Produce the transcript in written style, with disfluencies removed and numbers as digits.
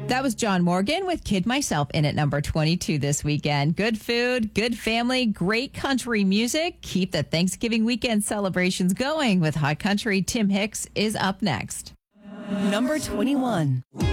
That was John Morgan with Kid Myself in at number 22 this weekend. Good food, good family, great country music. Keep the Thanksgiving weekend celebrations going with Hot Country. Tim Hicks is up next. Number 21.